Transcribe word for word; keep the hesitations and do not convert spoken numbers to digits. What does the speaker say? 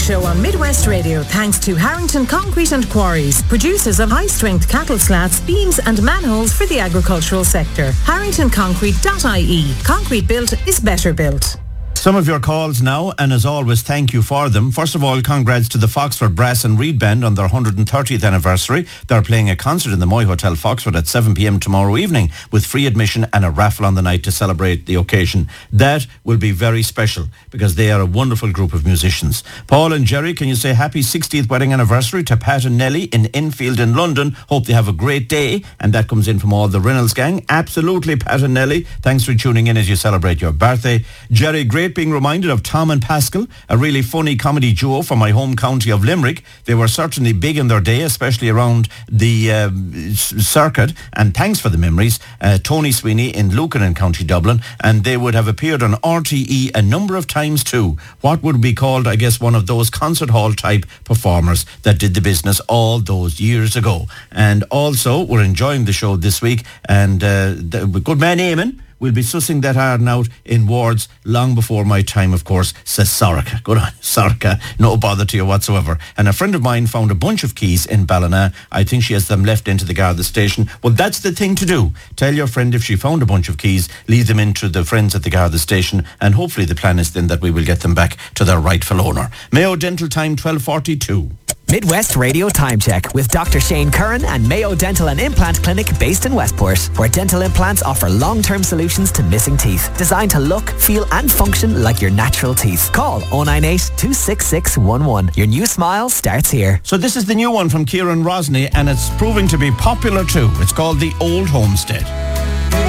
show on Midwest Radio thanks to Harrington Concrete and Quarries, producers of high-strength cattle slats, beams and manholes for the agricultural sector. harrington concrete dot I E. Concrete built is better built. Some of your calls now, and as always, thank you for them. First of all, congrats to the Foxford Brass and Reed Band on their one hundred thirtieth anniversary. They're playing a concert in the Moy Hotel, Foxford at seven p.m. tomorrow evening with free admission and a raffle on the night to celebrate the occasion. That will be very special because they are a wonderful group of musicians. Paul and Jerry, can you say happy sixtieth wedding anniversary to Pat and Nellie in Enfield in London? Hope they have a great day. And that comes in from all the Reynolds gang. Absolutely, Pat and Nellie. Thanks for tuning in as you celebrate your birthday. Jerry, great being reminded of Tom and Pascal, a really funny comedy duo from my home county of Limerick. They were certainly big in their day, especially around the uh, circuit, and thanks for the memories. Uh, Tony Sweeney in Lucan in County Dublin, and they would have appeared on R T E a number of times too. What would be called, I guess, one of those concert hall type performers that did the business all those years ago. And also, we're enjoying the show this week, and uh, the good man Eamon will be sussing that iron out in wards long before my time, of course, says Sorka. Good on, Sorka. No bother to you whatsoever. And a friend of mine found a bunch of keys in Ballina. I think she has them left into the Garda station. Well, that's the thing to do. Tell your friend if she found a bunch of keys, leave them into the friends at the Garda station, and hopefully the plan is then that we will get them back to their rightful owner. Mayo Dental Time, twelve forty-two. Midwest Radio Time Check with Doctor Shane Curran and Mayo Dental and Implant Clinic based in Westport, where dental implants offer long-term solutions to missing teeth, designed to look, feel and function like your natural teeth. Call oh nine eight, two six six one one. Your new smile starts here. So this is the new one from Kieran Rosny, and it's proving to be popular too. It's called The Old Homestead.